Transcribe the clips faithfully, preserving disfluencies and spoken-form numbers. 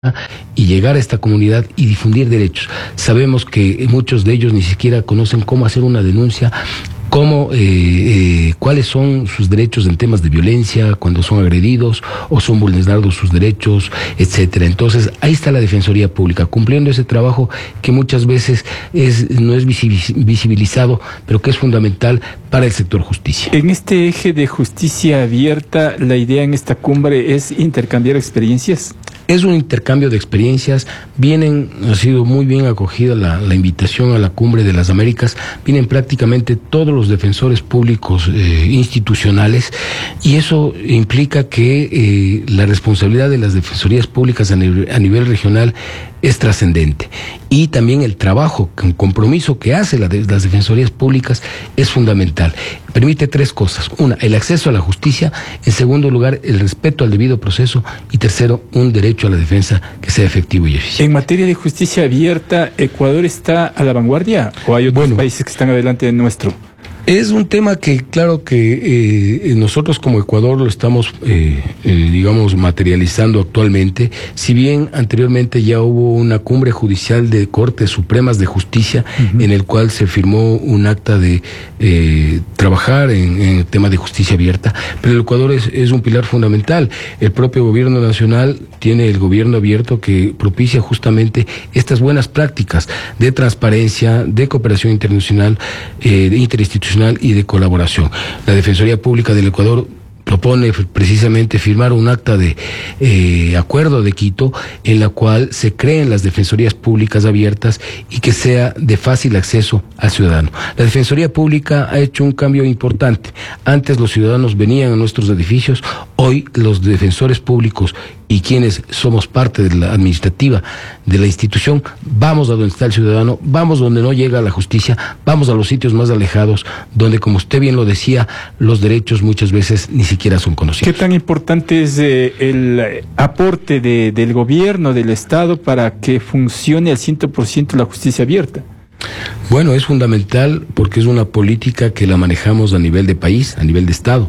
y llegar a esta comunidad y difundir derechos. Sabemos que muchos de ellos ni siquiera conocen cómo hacer una denuncia, cómo, eh, eh, cuáles son sus derechos en temas de violencia, cuando son agredidos o son vulnerados sus derechos, etcétera. Entonces, ahí está la Defensoría Pública, cumpliendo ese trabajo que muchas veces es, no es visibilizado, pero que es fundamental para el sector justicia. En este eje de justicia abierta, la idea en esta cumbre es intercambiar experiencias. Es un intercambio de experiencias. Vienen, ha sido muy bien acogida la, la invitación a la Cumbre de las Américas. Vienen prácticamente todos los defensores públicos eh, institucionales, y eso implica que eh, la responsabilidad de las defensorías públicas a nivel, a nivel regional es trascendente, y también el trabajo, el compromiso que hace la de, las defensorías públicas es fundamental. Permite tres cosas: una, el acceso a la justicia; en segundo lugar, el respeto al debido proceso; y tercero, un derecho a la defensa que sea efectivo y eficiente. En materia de justicia abierta, ¿Ecuador está a la vanguardia o hay otros bueno, países que están adelante de nuestro? Es un tema que, claro que eh, nosotros como Ecuador lo estamos, eh, eh, digamos, materializando actualmente. Si bien anteriormente ya hubo una cumbre judicial de Cortes Supremas de Justicia, uh-huh, en el cual se firmó un acta de eh, trabajar en, en el tema de justicia abierta, pero el Ecuador es, es un pilar fundamental. El propio gobierno nacional tiene el gobierno abierto, que propicia justamente estas buenas prácticas de transparencia, de cooperación internacional, eh, de interinstitucional y de colaboración. La Defensoría Pública del Ecuador propone precisamente firmar un acta de eh, acuerdo de Quito, en la cual se creen las defensorías públicas abiertas y que sea de fácil acceso al ciudadano. La Defensoría Pública ha hecho un cambio importante. Antes los ciudadanos venían a nuestros edificios; hoy los defensores públicos y quienes somos parte de la administrativa de la institución vamos a donde está el ciudadano, vamos donde no llega la justicia, vamos a los sitios más alejados, donde, como usted bien lo decía, los derechos muchas veces ni siquiera son conocidos. ¿Qué tan importante es eh, el aporte de, del gobierno, del Estado, para que funcione al cien por ciento la justicia abierta? Bueno, es fundamental porque es una política que la manejamos a nivel de país, a nivel de Estado,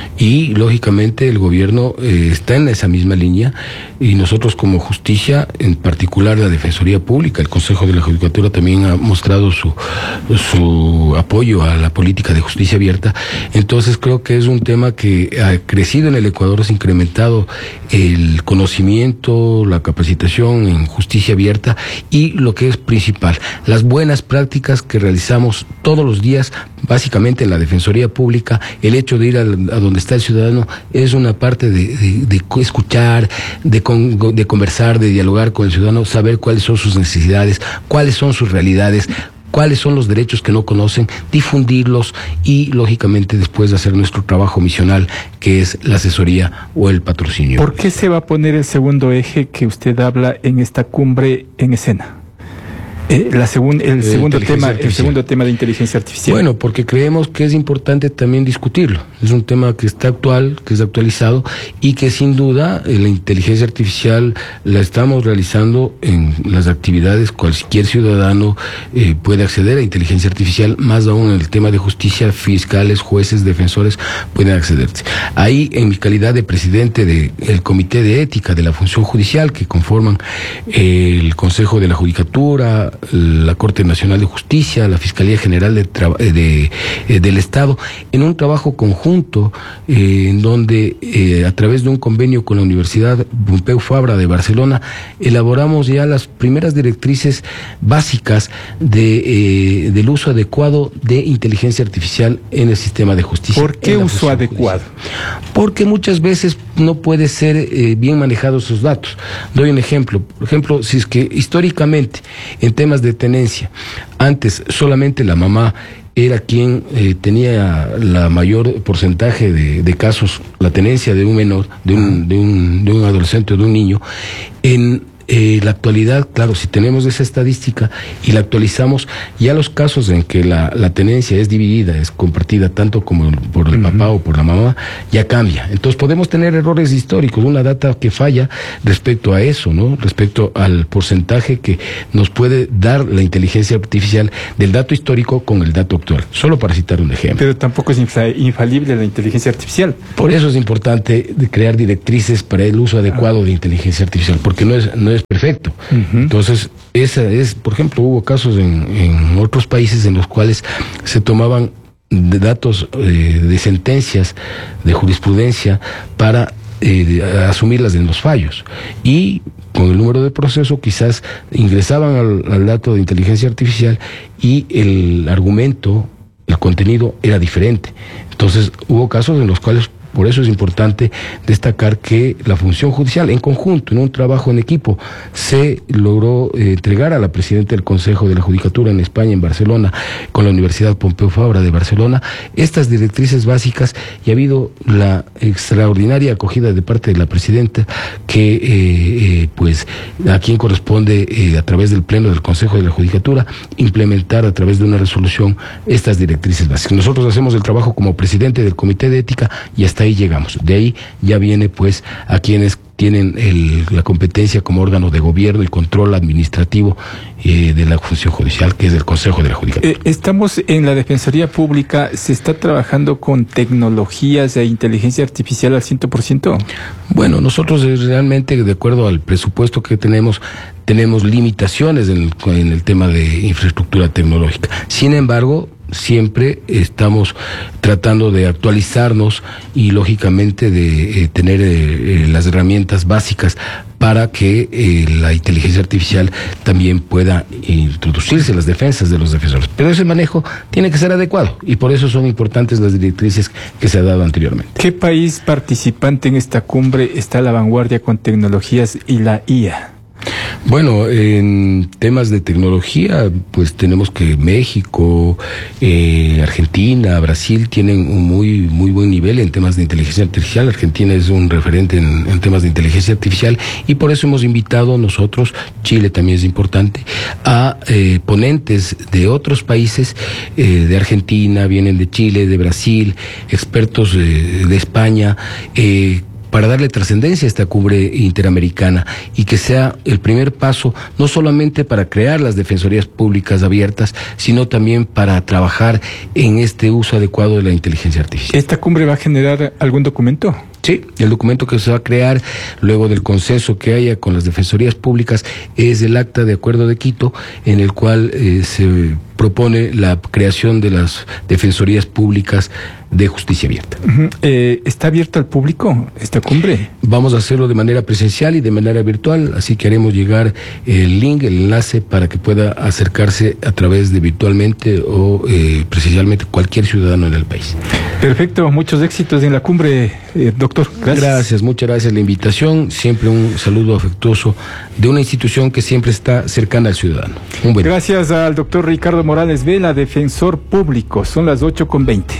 y lógicamente el gobierno eh, está en esa misma línea, y nosotros como justicia, en particular la Defensoría Pública, el Consejo de la Judicatura también ha mostrado su, su apoyo a la política de justicia abierta. Entonces creo que es un tema que ha crecido en el Ecuador, se ha incrementado el conocimiento, la capacitación en justicia abierta, y lo que es principal, las buenas prácticas que realizamos todos los días, básicamente en la Defensoría Pública. El hecho de ir a, a donde está el ciudadano es una parte de, de, de escuchar, de, con, de conversar, de dialogar con el ciudadano, saber cuáles son sus necesidades, cuáles son sus realidades, cuáles son los derechos que no conocen, difundirlos y, lógicamente, después de hacer nuestro trabajo misional, que es la asesoría o el patrocinio. ¿Por qué se va a poner el segundo eje que usted habla en esta cumbre en escena? Eh, la segun, el, segundo tema, el segundo tema de inteligencia artificial. Bueno, porque creemos que es importante también discutirlo. Es un tema que está actual, que es actualizado, y que sin duda eh, la inteligencia artificial la estamos realizando en las actividades. Cualquier ciudadano eh, puede acceder a inteligencia artificial, más aún en el tema de justicia, fiscales, jueces, defensores pueden accederse. Ahí, en mi calidad de presidente del Comité de Ética de la Función Judicial, que conforman eh, el Consejo de la Judicatura, la Corte Nacional de Justicia, la Fiscalía General de, de, de, del Estado, en un trabajo conjunto eh, en donde eh, a través de un convenio con la Universidad Pompeu Fabra de Barcelona elaboramos ya las primeras directrices básicas de, eh, del uso adecuado de inteligencia artificial en el sistema de justicia. ¿Por qué uso adecuado? Judicial. Porque muchas veces no puede ser eh, bien manejados esos datos. Doy un ejemplo. Por ejemplo, si es que históricamente en temas de tenencia, antes solamente la mamá era quien eh, tenía la mayor porcentaje de, de casos, la tenencia de un menor, de un, de un, de un adolescente o de un niño. En Eh, la actualidad, claro, si tenemos esa estadística y la actualizamos, ya los casos en que la, la tenencia es dividida, es compartida tanto como por el uh-huh. papá o por la mamá, ya cambia. Entonces podemos tener errores históricos, una data que falla respecto a eso, ¿no? Respecto al porcentaje que nos puede dar la inteligencia artificial del dato histórico con el dato actual, solo para citar un ejemplo. Pero tampoco es infla- infalible la inteligencia artificial. Por eso es importante crear directrices para el uso adecuado uh-huh. de inteligencia artificial, porque no es, no es es perfecto. Uh-huh. Entonces, esa es, por ejemplo, hubo casos en, en otros países en los cuales se tomaban de datos eh, de sentencias, de jurisprudencia, para eh, asumirlas en los fallos. Y con el número de proceso quizás ingresaban al, al dato de inteligencia artificial y el argumento, el contenido era diferente. Entonces hubo casos en los cuales, por eso es importante destacar que la función judicial en conjunto, en un trabajo en equipo, se logró eh, entregar a la presidenta del Consejo de la Judicatura en España, en Barcelona, con la Universidad Pompeu Fabra de Barcelona, estas directrices básicas, y ha habido la extraordinaria acogida de parte de la presidenta, que eh, eh, pues a quien corresponde eh, a través del Pleno del Consejo de la Judicatura implementar a través de una resolución estas directrices básicas. Nosotros hacemos el trabajo como presidente del Comité de Ética y hasta ahí llegamos. De ahí ya viene pues a quienes tienen el, la competencia como órgano de gobierno y control administrativo eh, de la función judicial, que es el Consejo de la Judicatura. Eh, estamos en la Defensoría Pública, ¿se está trabajando con tecnologías de inteligencia artificial al cien por ciento? Bueno, nosotros eh, realmente, de acuerdo al presupuesto que tenemos, tenemos limitaciones en el, en el tema de infraestructura tecnológica. Sin embargo, siempre estamos tratando de actualizarnos y lógicamente de eh, tener eh, eh, las herramientas básicas para que eh, la inteligencia artificial también pueda introducirse en las defensas de los defensores. Pero ese manejo tiene que ser adecuado y por eso son importantes las directrices que se ha dado anteriormente. ¿Qué país participante en esta cumbre está a la vanguardia con tecnologías y la I A? Bueno, en temas de tecnología, pues tenemos que México, eh, Argentina, Brasil tienen un muy muy buen nivel en temas de inteligencia artificial. Argentina es un referente en, en temas de inteligencia artificial y por eso hemos invitado nosotros, Chile también es importante, a eh, ponentes de otros países, eh, de Argentina, vienen de Chile, de Brasil, expertos eh, de España, eh, para darle trascendencia a esta cumbre interamericana y que sea el primer paso no solamente para crear las defensorías públicas abiertas, sino también para trabajar en este uso adecuado de la inteligencia artificial. ¿Esta cumbre va a generar algún documento? Sí, el documento que se va a crear luego del consenso que haya con las defensorías públicas es el Acta de Acuerdo de Quito, en el cual eh, se propone la creación de las defensorías públicas de justicia abierta. Uh-huh. Eh, ¿Está abierto al público esta cumbre? Vamos a hacerlo de manera presencial y de manera virtual, así que haremos llegar el link, el enlace para que pueda acercarse a través de virtualmente o eh, presencialmente cualquier ciudadano en el país. Perfecto, muchos éxitos en la cumbre, eh, doctor. Gracias. Gracias, muchas gracias la invitación, siempre un saludo afectuoso de una institución que siempre está cercana al ciudadano. Un buen Gracias día. Al doctor Ricardo Morales Vela, defensor público. Son las ocho con veinte.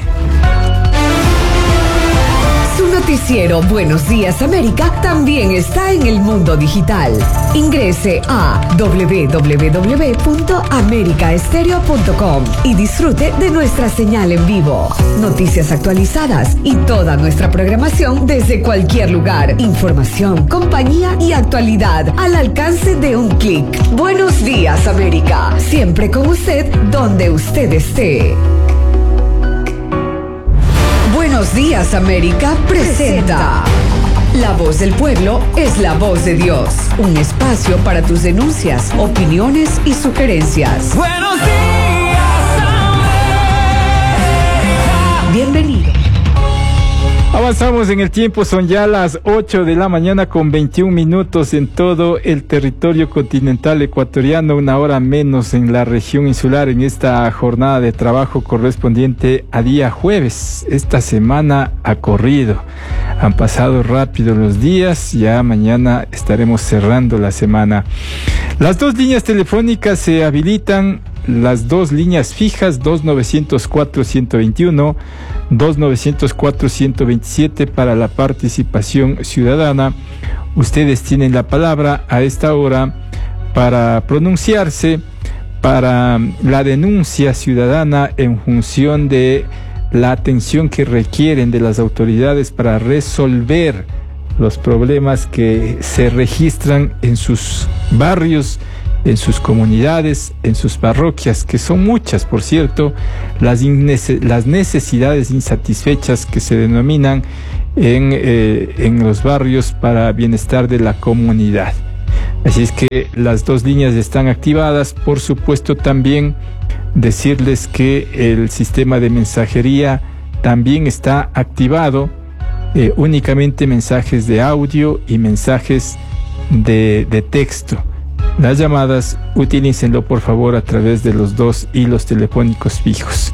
Noticiero Buenos Días América también está en el mundo digital. Ingrese a doble u doble u doble u punto america estéreo punto com y disfrute de nuestra señal en vivo. Noticias actualizadas y toda nuestra programación desde cualquier lugar. Información, compañía y actualidad al alcance de un clic. Buenos Días América, siempre con usted donde usted esté. Buenos Días América presenta La Voz del Pueblo es la voz de Dios. Un espacio para tus denuncias, opiniones y sugerencias. Buenos días América. Bienvenido. Avanzamos en el tiempo, son ya las ocho de la mañana con veintiún minutos en todo el territorio continental ecuatoriano, una hora menos en la región insular en esta jornada de trabajo correspondiente a día jueves. Esta semana ha corrido, han pasado rápido los días, ya mañana estaremos cerrando la semana. Las dos líneas telefónicas se habilitan, las dos líneas fijas, dos nueve cero cuatro, uno dos uno, dos nueve cero cuatro, uno dos siete para la participación ciudadana. Ustedes tienen la palabra a esta hora para pronunciarse, para la denuncia ciudadana en función de la atención que requieren de las autoridades para resolver los problemas que se registran en sus barrios, en sus comunidades, en sus parroquias, que son muchas, por cierto, las, innece- las necesidades insatisfechas que se denominan en, eh, en los barrios para bienestar de la comunidad. Así es que las dos líneas están activadas. Por supuesto, también decirles que el sistema de mensajería también está activado, eh, únicamente mensajes de audio y mensajes de, de texto. Las llamadas, utilícenlo por favor a través de los dos hilos telefónicos fijos.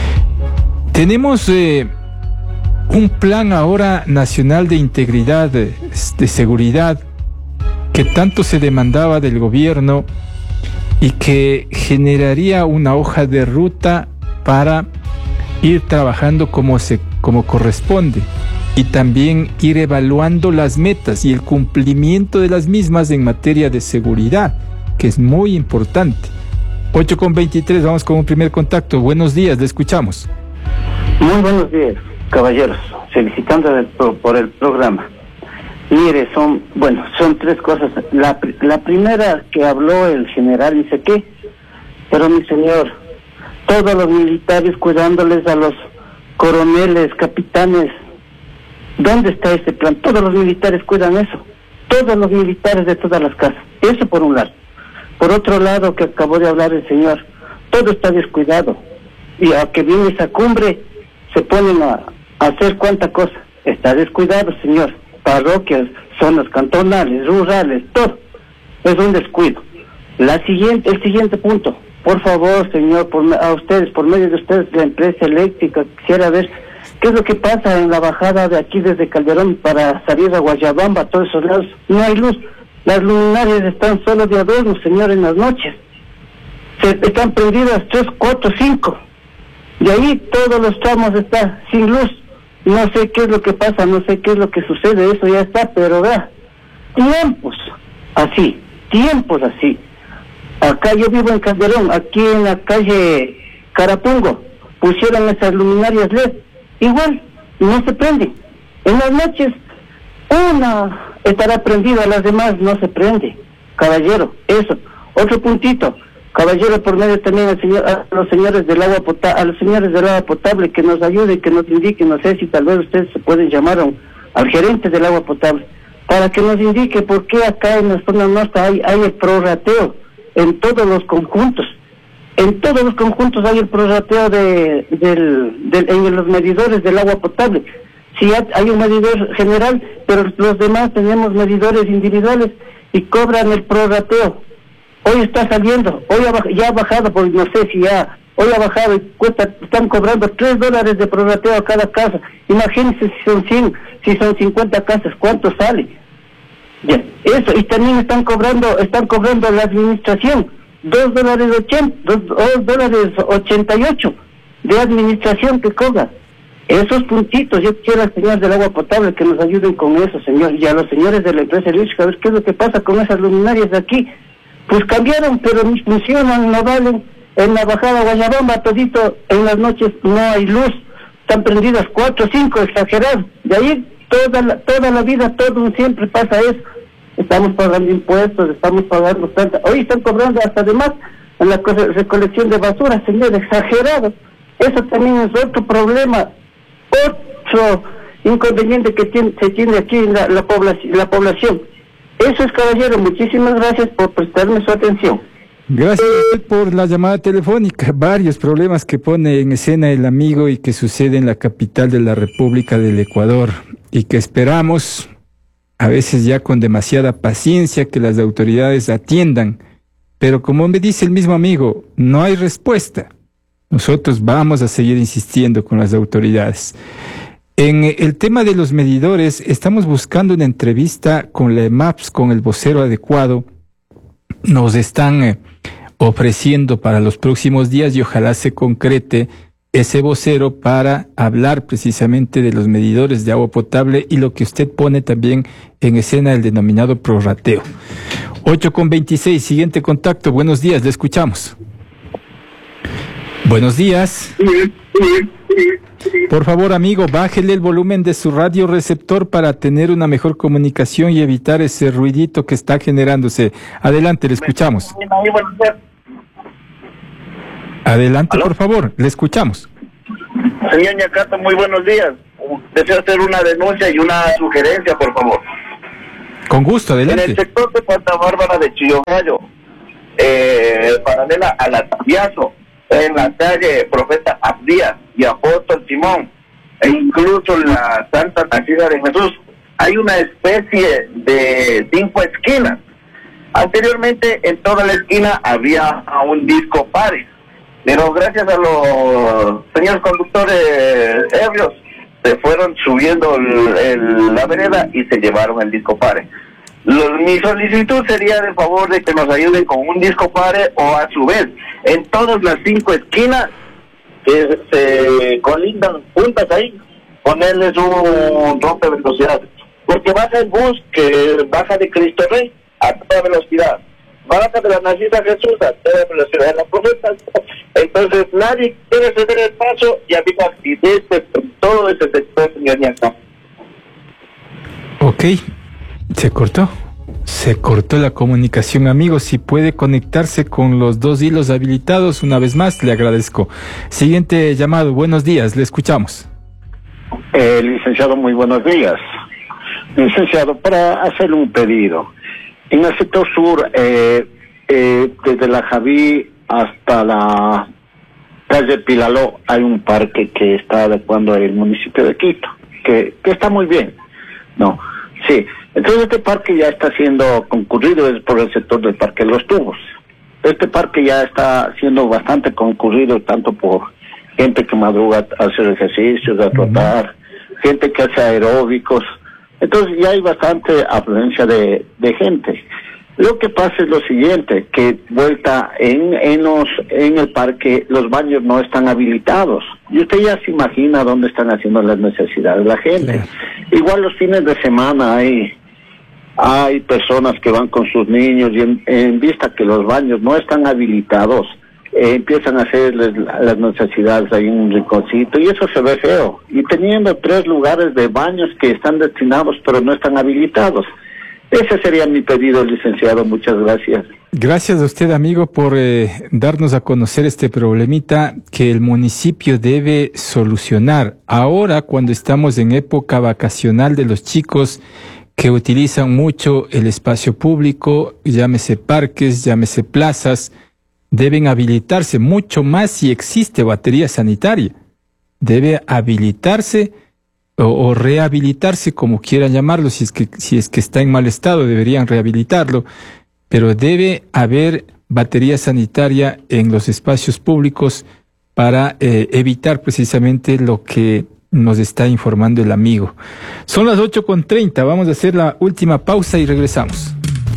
Tenemos eh, un plan ahora nacional de integridad, de, de seguridad, que tanto se demandaba del gobierno y que generaría una hoja de ruta para ir trabajando como se como corresponde y también ir evaluando las metas y el cumplimiento de las mismas en materia de seguridad, que es muy importante. ocho con veintitrés, vamos con un primer contacto. Buenos días, le escuchamos. Muy buenos días, caballeros, felicitando el, por el programa. Mire, son, bueno, son tres cosas. La, la primera que habló el general, dice que, pero mi señor, todos los militares cuidándoles a los coroneles, capitanes, ¿dónde está ese plan? Todos los militares cuidan eso, todos los militares de todas las casas, eso por un lado. Por otro lado, que acabó de hablar el señor, todo está descuidado, y a que viene esa cumbre, se ponen a, a hacer cuánta cosa, está descuidado, señor. Parroquias, zonas cantonales, rurales, todo es un descuido. La siguiente, el siguiente punto, por favor, señor, por, a ustedes, por medio de ustedes, la empresa eléctrica, quisiera ver qué es lo que pasa en la bajada de aquí desde Calderón para salir a Guayabamba, a todos esos lados. No hay luz, las luminarias están solo de adorno, señor, en las noches. Se, están prendidas tres, cuatro, cinco. De ahí todos los tramos están sin luz. No sé qué es lo que pasa, no sé qué es lo que sucede, eso ya está, pero vea, tiempos así, tiempos así. Acá yo vivo en Calderón, aquí en la calle Carapungo, pusieron esas luminarias L E D, igual, no se prenden. En las noches, una estará prendida, las demás no se prende. Caballero, eso. Otro puntito. Caballero, por medio también al señor, a los señores del agua potable, a los señores del agua potable que nos ayuden, que nos indiquen, no sé si tal vez ustedes se pueden llamar a un, al gerente del agua potable, para que nos indique por qué acá en la zona norte hay, hay el prorrateo en todos los conjuntos. En todos los conjuntos hay el prorrateo de, del, del, en los medidores del agua potable. Si hay un medidor general, pero los demás tenemos medidores individuales y cobran el prorrateo. Hoy está saliendo, hoy ha, ya ha bajado, porque no sé si ya, hoy ha bajado y cuesta, están cobrando tres dólares de prorrateo a cada casa. Imagínense si son cien, si son cincuenta casas, ¿cuánto sale? Ya, eso, y también están cobrando, están cobrando la administración, dos dólares ochenta, dos, dos dólares ochenta y ocho de administración que cobra. Esos puntitos, yo quiero al señor del agua potable que nos ayuden con eso, señor, y a los señores de la empresa eléctrica, a ver qué es lo que pasa con esas luminarias de aquí. Pues cambiaron, pero no funcionan, no valen. En la bajada Guayabamba, todito, en las noches no hay luz. Están prendidas cuatro, cinco, exagerado. De ahí, toda la, toda la vida, todo siempre pasa eso. Estamos pagando impuestos, estamos pagando tanta... Hoy están cobrando hasta además en la recolección de basura, señor, exagerado. Eso también es otro problema, otro inconveniente que tiene, se tiene aquí en la, la, población, la población. Eso es, caballero, muchísimas gracias por prestarme su atención. Gracias a usted por la llamada telefónica. Varios problemas que pone en escena el amigo y que sucede en la capital de la República del Ecuador y que esperamos, a veces ya con demasiada paciencia, que las autoridades atiendan. Pero como me dice el mismo amigo, no hay respuesta. Nosotros vamos a seguir insistiendo con las autoridades. En el tema de los medidores, estamos buscando una entrevista con la EMAPS, con el vocero adecuado. Nos están eh, ofreciendo para los próximos días y ojalá se concrete ese vocero para hablar precisamente de los medidores de agua potable y lo que usted pone también en escena, el denominado prorrateo. ocho con veintiséis, siguiente contacto. Buenos días, le escuchamos. Buenos días. Por favor, amigo, bájele el volumen de su radio receptor para tener una mejor comunicación y evitar ese ruidito que está generándose. Adelante, le escuchamos. Adelante, ¿aló? Por favor, le escuchamos. Señor Ñacato, muy buenos días. Deseo hacer una denuncia y una sugerencia, por favor. Con gusto, adelante. En el sector de Santa Bárbara de Chillogallo, eh, paralela a la Tapiazo, en la calle Profeta Abdías y Apóstol Simón, e incluso en la Santa Nacida de Jesús, hay una especie de cinco esquinas. Anteriormente en toda la esquina había un disco pares, pero gracias a los señores conductores ebrios se fueron subiendo el, el, la vereda y se llevaron el disco pare. Lo, mi solicitud sería de favor de que nos ayuden con un disco pare, o a su vez en todas las cinco esquinas que se colindan juntas ahí, ponerles un rompe velocidad, porque baja el bus que baja de Cristo Rey a toda velocidad, baja de la Nacida Jesús a toda velocidad, de la Profeta. Entonces nadie quiere ceder el paso y había accidentes en todo ese sector, señor Ñaca. Ok, se cortó. Se cortó la comunicación, amigos. Si puede conectarse con los dos hilos habilitados, una vez más, le agradezco. Siguiente llamado, buenos días, le escuchamos. Eh, licenciado, muy buenos días. Licenciado, para hacerle un pedido. En el sector sur, eh, eh, desde la Javí hasta la calle Pilaló, hay un parque que está adecuando el municipio de Quito, que, que está muy bien. No, sí. Entonces este parque ya está siendo concurrido, es por el sector del Parque de los Tubos. Este parque ya está siendo bastante concurrido, tanto por gente que madruga a hacer ejercicios, a trotar, uh-huh. gente que hace aeróbicos. Entonces ya hay bastante afluencia de, de gente. Lo que pasa es lo siguiente, que vuelta en, en, los, en el parque los baños no están habilitados. Y usted ya se imagina dónde están haciendo las necesidades de la gente. Sí. Igual los fines de semana hay, hay personas que van con sus niños y en, en vista que los baños no están habilitados, eh, empiezan a hacer las necesidades ahí en un rinconcito y eso se ve feo. Y teniendo tres lugares de baños que están destinados pero no están habilitados. Ese sería mi pedido, licenciado. Muchas gracias. Gracias a usted, amigo, por eh, darnos a conocer este problemita que el municipio debe solucionar. Ahora, cuando estamos en época vacacional de los chicos que utilizan mucho el espacio público, llámese parques, llámese plazas, deben habilitarse mucho más si existe batería sanitaria. Debe habilitarse o, o rehabilitarse, como quieran llamarlo, si es que si es que está en mal estado, deberían rehabilitarlo, pero debe haber batería sanitaria en los espacios públicos para eh, evitar precisamente lo que nos está informando el amigo. Son las ocho con treinta, vamos a hacer la última pausa y regresamos.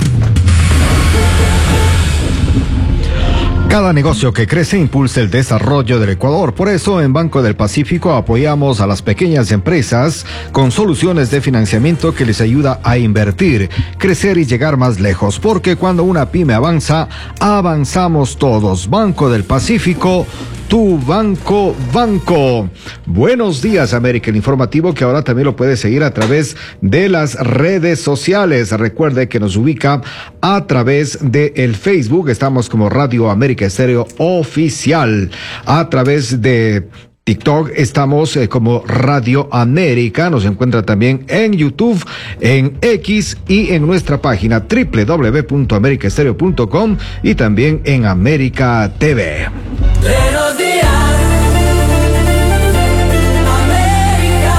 Cada negocio que crece impulsa el desarrollo del Ecuador. Por eso, en Banco del Pacífico apoyamos a las pequeñas empresas con soluciones de financiamiento que les ayuda a invertir, crecer y llegar más lejos. Porque cuando una pyme avanza, avanzamos todos. Banco del Pacífico, tu banco, banco. Buenos días, América, el informativo que ahora también lo puede seguir a través de las redes sociales. Recuerde que nos ubica a través de el Facebook. Estamos como Radio América Estéreo Oficial. A través de TikTok estamos eh, como Radio América. Nos encuentra también en YouTube, en X y en nuestra página doble u doble u doble u punto america estéreo punto com y también en América T V. Buenos días, América.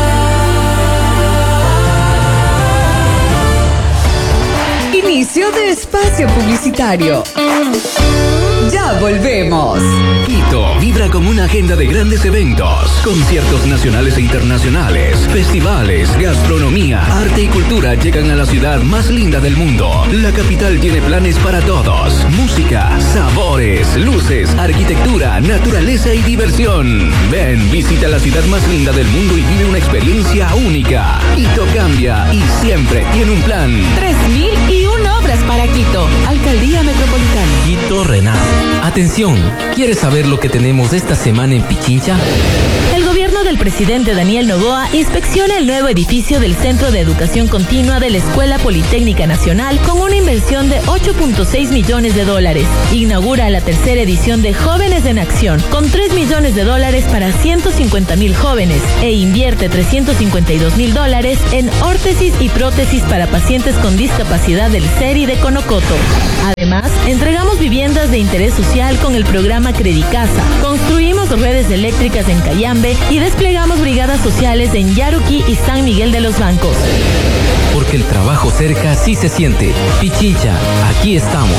Inicio de espacio publicitario. Ya volvemos. Quito vibra con una agenda de grandes eventos, conciertos nacionales e internacionales, festivales, gastronomía, arte y cultura llegan a la ciudad más linda del mundo. La capital tiene planes para todos: música, sabores, luces, arquitectura, naturaleza y diversión. Ven, visita la ciudad más linda del mundo y vive una experiencia única. Quito cambia y siempre tiene un plan. Tres mil y una obras para Quito. Alcaldía Metropolitana. Quito Renal. Atención, ¿quieres saber lo que tenemos esta semana en Pichincha? El gobierno gobierno del presidente Daniel Noboa inspecciona el nuevo edificio del Centro de Educación Continua de la Escuela Politécnica Nacional con una inversión de ocho punto seis millones de dólares. Inaugura la tercera edición de Jóvenes en Acción con tres millones de dólares para ciento cincuenta mil jóvenes e invierte trescientos cincuenta y dos mil dólares en órtesis y prótesis para pacientes con discapacidad del C E R I de Conocoto. Además, entregamos viviendas de interés social con el programa Credicasa. Construimos redes eléctricas en Cayambe y desplegamos brigadas sociales en Yaruquí y San Miguel de los Bancos. Porque el trabajo cerca sí se siente. Pichincha, aquí estamos.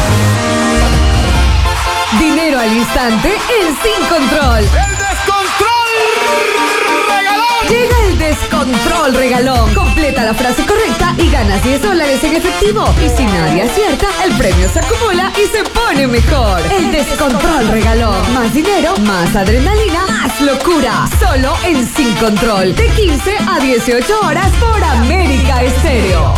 Dinero al instante en Sin Control. ¡El descontrol regalón! Llega el descontrol regalón. Completa la frase correcta y ganas diez dólares en efectivo. Y si nadie acierta, el premio se acumula y se pone mejor. El descontrol regalón. Más dinero, más adrenalina, más locura. Solo en Sin Control. De quince a dieciocho horas por América Estéreo.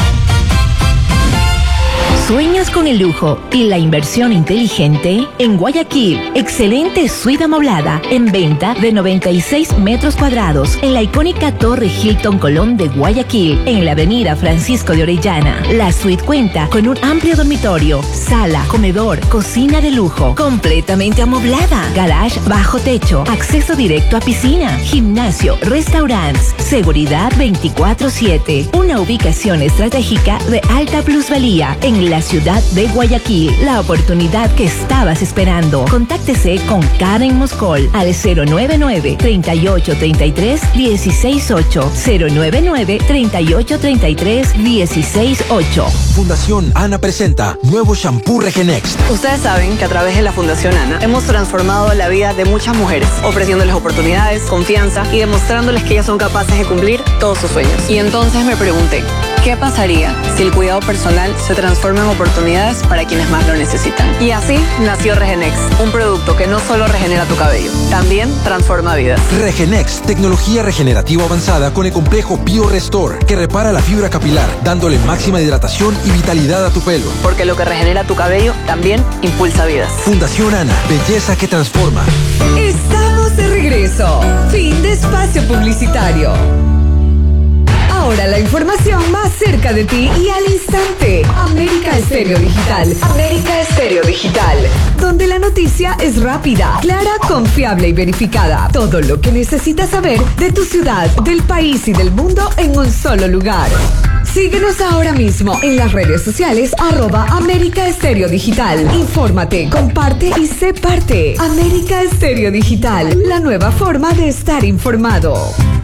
¿Sueñas con el lujo y la inversión inteligente? En Guayaquil, excelente suite amoblada en venta de noventa y seis metros cuadrados en la icónica Torre Hilton Colón de Guayaquil, en la avenida Francisco de Orellana. La suite cuenta con un amplio dormitorio, sala, comedor, cocina de lujo, completamente amoblada, garage bajo techo, acceso directo a piscina, gimnasio, restaurantes, seguridad veinticuatro siete. Una ubicación estratégica de alta plusvalía en la ciudad de Guayaquil. La oportunidad que estabas esperando. Contáctese con Karen Moscol al cero nueve nueve, treinta y ocho, treinta y tres, dieciséis ocho. cero nueve nueve, treinta y ocho, treinta y tres, dieciséis ocho. Fundación Ana presenta nuevo shampoo Regenext. Ustedes saben que a través de la Fundación Ana hemos transformado la vida de muchas mujeres, ofreciéndoles oportunidades, confianza y demostrándoles que ellas son capaces de cumplir todos sus sueños. Y entonces me pregunté, ¿qué pasaría si el cuidado personal se transforma en oportunidades para quienes más lo necesitan? Y así nació Regenext, un producto que no solo regenera tu cabello, también transforma vidas. Regenext, tecnología regenerativa avanzada con el complejo BioRestore, que repara la fibra capilar, dándole máxima hidratación y vitalidad a tu pelo. Porque lo que regenera tu cabello también impulsa vidas. Fundación Ana, belleza que transforma. Estamos de regreso. Fin de espacio publicitario. Ahora la información más cerca de ti y al instante. América Estéreo Digital. América Estéreo Digital. Donde la noticia es rápida, clara, confiable y verificada. Todo lo que necesitas saber de tu ciudad, del país y del mundo en un solo lugar. Síguenos ahora mismo en las redes sociales arroba América Estéreo Digital. Infórmate, comparte y sé parte. América Estéreo Digital, la nueva forma de estar informado.